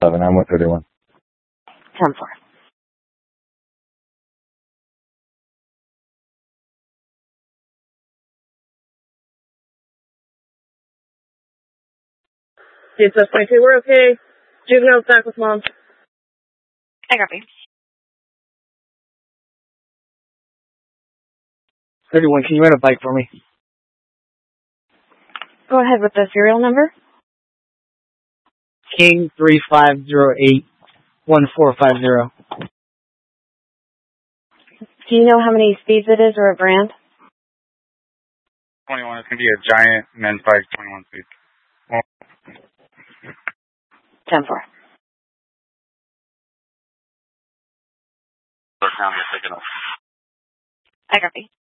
I'm with 31. 10-4. It's us 22, we're okay. Juvenile's back with mom. I copy. 31, can you rent a bike for me? Go ahead with the serial number. King 35081450. Do you know how many speeds it is or a brand? 21. It's going to be a giant men's bike, 21 speed. 10-4. They're taking up. I copy.